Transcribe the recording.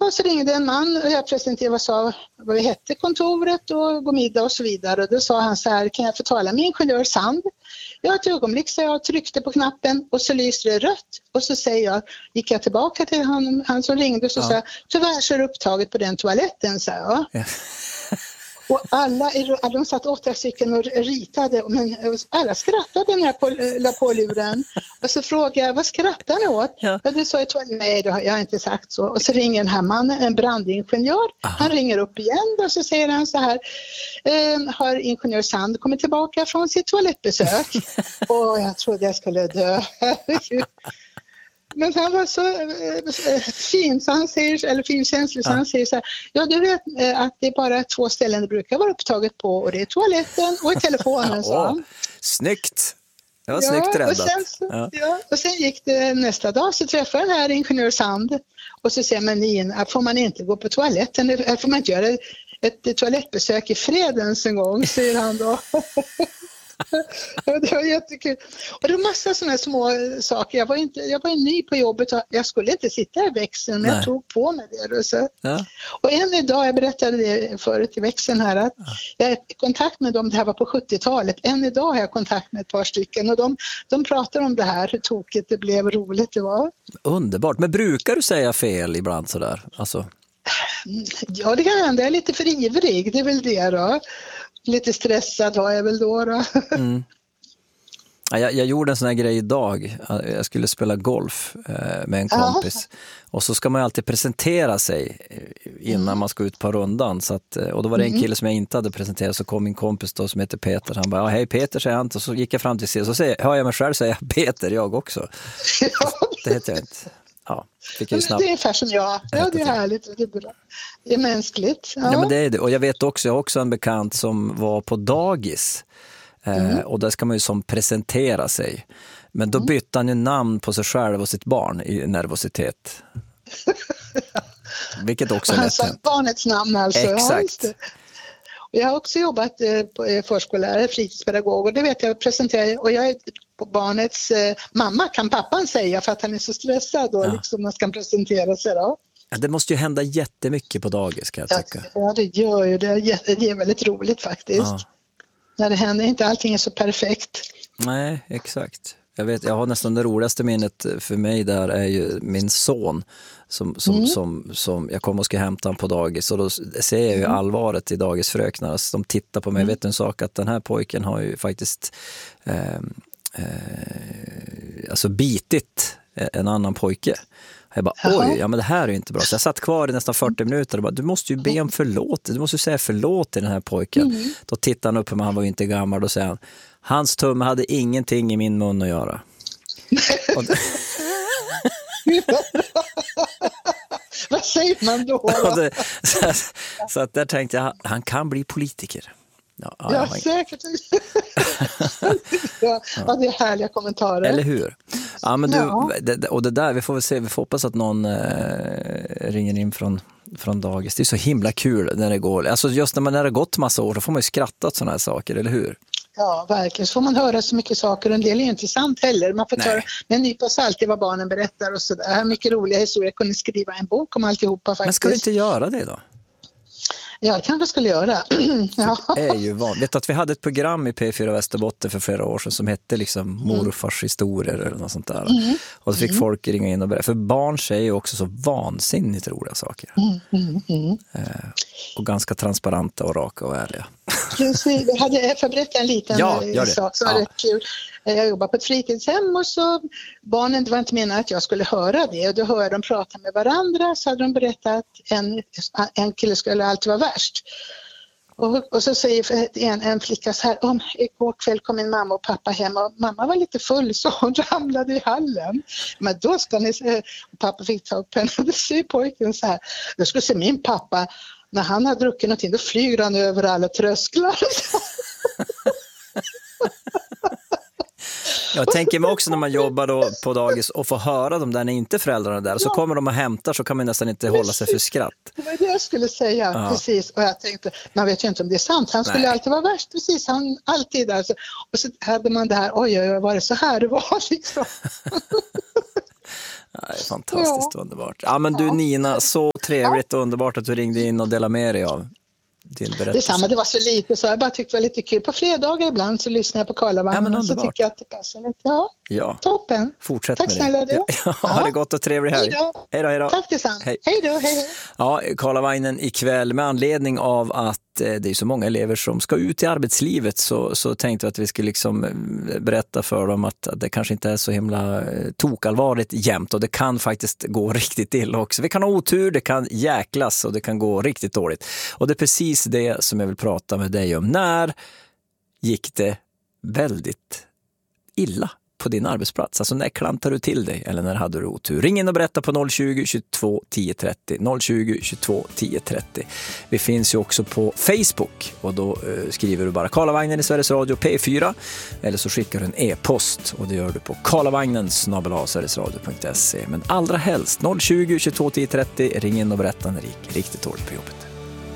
Och så ringde en man och jag presenterade vad vi hette kontoret och gå middag och så vidare. Och då sa han så här, kan jag få tala med ingenjör Sand? Ja, ett ögonblick så jag tryckte på knappen och så lyste det rött. Och så gick jag tillbaka till han som ringde och så sa jag, tyvärr så är det upptaget på den toaletten, sa jag. Ja. Och alla de satt 8 stycken och ritade, men alla skrattade när jag la på luren. Och så frågade jag, vad skrattar ni åt? Ja. Och du sa jag, nej, jag har inte sagt så. Och så ringer den här mannen, en brandingenjör. Aha. Han ringer upp igen och så säger han så här, har ingenjör Sand kommit tillbaka från sitt toalettbesök? Och jag trodde jag skulle dö. Men han var så fin, så han säger, eller finkänslig, så han säger så här, ja, du vet att det är bara 2 ställen det brukar vara upptaget på, och det är toaletten och i telefonen, sa han. Snyggt! Det var snyggt räddat. Och sen gick det nästa dag, så träffade den här ingenjör Sand och så säger man in, får man inte gå på toaletten, får man inte göra ett toalettbesök i fredens en gång, säger han då. Det var jättekul. Och det var massa sådana små saker. Jag var ny på jobbet och jag skulle inte sitta i växeln, men jag tog på mig det. Och, så. Ja. Och än idag, jag berättade det förut i växeln här, att jag är i kontakt med dem, det här var på 70-talet. Än idag har jag kontakt med ett par stycken och de pratar om det här, hur tokigt det blev, roligt det var. Underbart. Men brukar du säga fel ibland sådär? Alltså... Ja, det kan hända. Jag är lite för ivrig, det är väl det då. Lite stressad var jag väl då. Mm. Ja, jag gjorde en sån här grej idag. Jag skulle spela golf med en kompis. Och så ska man ju alltid presentera sig innan man ska ut på rundan. Så att, och då var det en kille som jag inte hade presenterat. Så kom min kompis då som heter Peter. Han bara, hej Peter, säger han. Och så gick jag fram till sig och så hör jag mig själv säga Peter, jag också. Det heter jag inte. Ja, det är ungefär som jag. Ja, det är härligt. Det är bra. Det är mänskligt. Ja, men det är det. Och jag vet också, jag har också en bekant som var på dagis. Och där ska man ju som presentera sig. Men då bytte han ju namn på sig själv och sitt barn i nervositet. Vilket också är lätt hänt. Barnets namn alltså. Exakt. Jag har också jobbat på förskollärare, fritidspedagog, och det vet jag presenterar, och jag är på barnets mamma, kan pappan säga, för att han är så stressad då, liksom man ska presentera sig då. Ja, det måste ju hända jättemycket på dagis, kan jag tycka. Ja, det gör ju det. Det är väldigt roligt faktiskt. Ja. När det händer, inte allting är så perfekt. Nej, exakt. Jag har nästan det roligaste minnet för mig där är ju min son som jag kommer och ska hämta han på dagis, och då ser jag ju allvaret i dagisfröknar. Alltså, de tittar på mig. Jag vet en sak, att den här pojken har ju faktiskt alltså bitit en annan pojke. Jag bara, oj, ja men det här är ju inte bra. Så jag satt kvar i nästan 40 minuter och bara, du måste ju be om förlåt. Du måste ju säga förlåt till den här pojken. Då tittar han upp på mig, han var ju inte gammal, då säger han, hans tumme hade ingenting i min mun att göra. Vad säger man då? Så att där tänkte jag, han kan bli politiker. Ja, säkert. Ja, det är härliga kommentarer. Eller hur? Ja, men och det där, vi får väl se, vi får hoppas att någon ringer in från dagis. Det är så himla kul när det går. Alltså just när det har gått massa år, då får man ju skratta åt sådana här saker, eller hur? Ja, verkligen. Så får man höra så mycket saker, och en del är inte sant heller. Man får ta med en nypa salt i vad barnen berättar och sådär. Mycket roliga historier. Jag kunde skriva en bok om alltihopa faktiskt. Men ska du inte göra det då? Ja, jag kanske skulle göra. Ja. Det är ju vanligt. Vet att vi hade ett program i P4 Västerbotten för flera år sedan som hette liksom morfars historier eller något sånt där. Och så fick folk ringa in och berätta. För barn säger ju också så vansinnigt roliga saker. Och ganska transparenta och raka och ärliga. Precis, jag får berätta en liten sak som var rätt kul. Jag jobbar på ett fritidshem, och så barnen, det var inte meningen att jag skulle höra det, och då hör de prata med varandra, så hade de berättat att en kille skulle alltid vara värst. Och så säger en flicka så här, igår kväll kom min mamma och pappa hem, och mamma var lite full så hon ramlade i hallen. Men då ska ni se, pappa fick ta upp henne, och då säger pojken så här, jag skulle se min pappa, när han har druckit någonting, då flyger han över alla trösklar. Jag tänker mig också när man jobbar då på dagis och får höra dem där när inte föräldrarna är där. Så kommer de och hämtar, så kan man nästan inte hålla sig för skratt. Det var det jag skulle säga, precis. Och jag tänkte, man vet ju inte om det är sant. Han skulle alltid vara värst, precis. Han alltid alltså. Och så hade man det här, oj, var det så här det var liksom. Det är fantastiskt underbart. Ja, men du Nina, så trevligt och underbart att du ringde in och delade med dig av din berättelse. Det är samma, det var så lite så jag bara tyckte det var lite kul. På fredagar ibland så lyssnar jag på Karlavagnen och så tycker jag att det passar lite. Ja. Toppen. Fortsätt tack med snälla det. Ha det gott och trevlig helg. Hej då. Tack detsamma. Hej då. Ja, Karlavagnen ikväll med anledning av att det är så många elever som ska ut i arbetslivet så tänkte jag att vi skulle liksom berätta för dem att det kanske inte är så himla tokalvarligt jämt och det kan faktiskt gå riktigt illa också. Vi kan ha otur, det kan jäklas och det kan gå riktigt dåligt. Och det är precis det som jag vill prata med dig om. När gick det väldigt illa på din arbetsplats? Alltså när klantar du till dig eller när hade du otur? Ring in och berätta på 020 22 10 30. 020 22 10 30. Vi finns ju också på Facebook och då skriver du bara Karlavagnen i Sveriges Radio P4 eller så skickar du en e-post och det gör du på karlavagnen@sverigesradio.se. Men allra helst 020 22 10 30. Ring in och berätta när det gick riktigt dåligt på jobbet.